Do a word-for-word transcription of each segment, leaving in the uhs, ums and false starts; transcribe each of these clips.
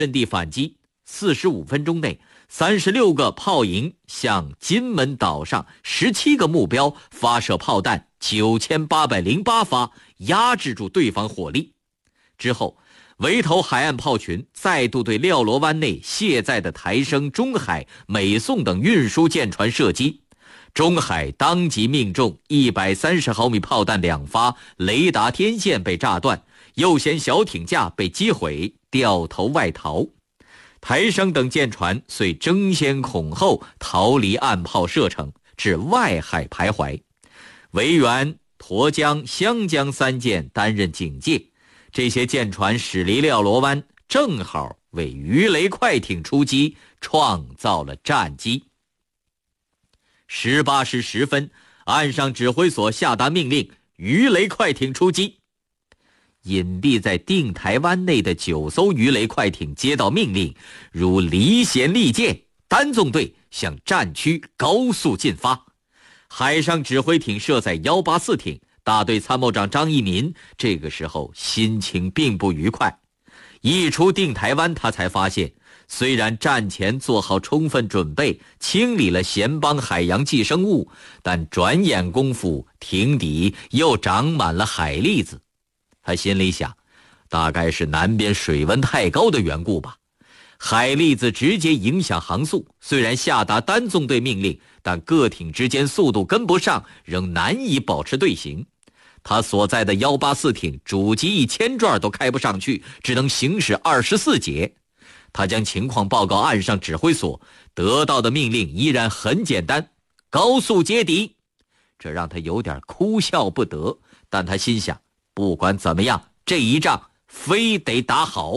阵地反击，四十五分钟内，三十六个炮营向金门岛上十七个目标发射炮弹九千八百零八发，压制住对方火力。之后，围头海岸炮群再度对廖罗湾内卸载的台升、中海、美宋等运输舰船射击，中海当即命中一百三十毫米炮弹两发，雷达天线被炸断，右舷小艇架被击毁，掉头外逃。台升等舰船遂争先恐后逃离岸炮射程，至外海徘徊。维园、沱江、湘江三舰担任警戒，这些舰船驶离廖罗湾，正好为鱼雷快艇出击创造了战机。十八时十分，岸上指挥所下达命令，鱼雷快艇出击。隐蔽在定台湾内的九艘鱼雷快艇接到命令，如离弦利箭，单纵队向战区高速进发。海上指挥艇设在一八四艇，大队参谋长张义民这个时候心情并不愉快。一出定台湾，他才发现，虽然战前做好充分准备，清理了咸邦海洋寄生物，但转眼功夫，艇底又长满了海蛎子。他心里想，大概是南边水温太高的缘故吧。海蛎子直接影响航速，虽然下达单纵队命令，但各艇之间速度跟不上，仍难以保持队形。他所在的一八四艇主机一千转都开不上去，只能行驶二十四节。他将情况报告岸上指挥所，得到的命令依然很简单：高速接敌。这让他有点哭笑不得，但他心想，不管怎么样，这一仗非得打好。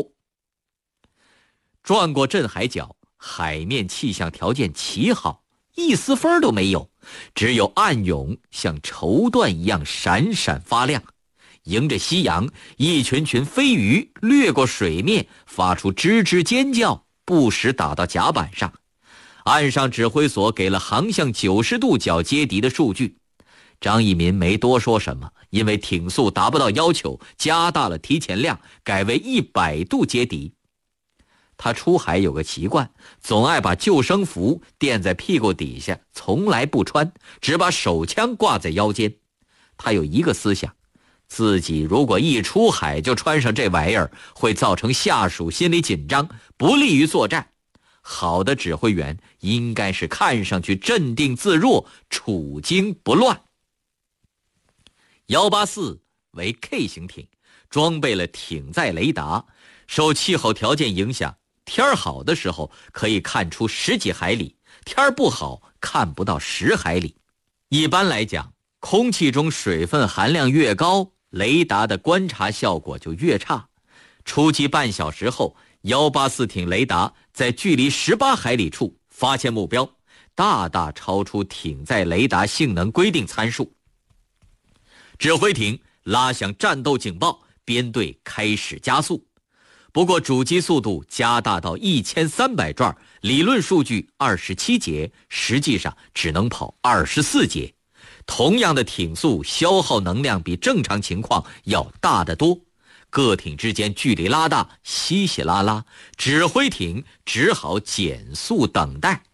转过镇海角，海面气象条件奇好，一丝风都没有，只有暗涌像绸缎一样闪闪发亮。迎着夕阳，一群群飞鱼掠过水面，发出吱吱尖叫，不时打到甲板上。岸上指挥所给了航向九十度角接敌的数据。张义民没多说什么，因为艇速达不到要求，加大了提前量，改为一百度接敌。他出海有个习惯，总爱把救生服垫在屁股底下，从来不穿，只把手枪挂在腰间。他有一个思想，自己如果一出海就穿上这玩意儿，会造成下属心理紧张，不利于作战。好的指挥员应该是看上去镇定自若，处惊不乱。一八四为 K 型艇，装备了艇载雷达，受气候条件影响，天好的时候可以看出十几海里，天不好看不到十海里。一般来讲，空气中水分含量越高，雷达的观察效果就越差。出击半小时后，一八四艇雷达在距离十八海里处发现目标，大大超出艇载雷达性能规定参数。指挥艇拉响战斗警报，编队开始加速。不过主机速度加大到一千三百转，理论数据二十七节，实际上只能跑二十四节。同样的艇速，消耗能量比正常情况要大得多。各艇之间距离拉大，稀稀拉拉，指挥艇只好减速等待。